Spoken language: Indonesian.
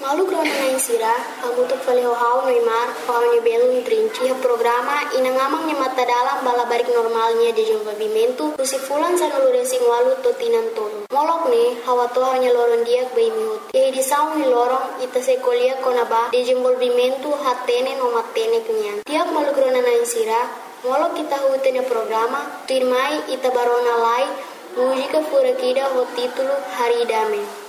Malu grona na insira, hamutuk fale hau Neymar, hau belum trinci ha programa inangamang nya mata dalam bala barik normalnya de desenvolvimento, usi fulan sa nulure sing walu totinan tolo. Molok ne, hawa to hanya loron diak bay mihut. Ye di saung ni lorong ita sekolia konaba de desenvolvimento hatene no matene kunyan. Tiak malu grona na insira, molok kita hutenya programa, tuirmai ita barona lai, mujika fura kida ho titulo Hari Dame.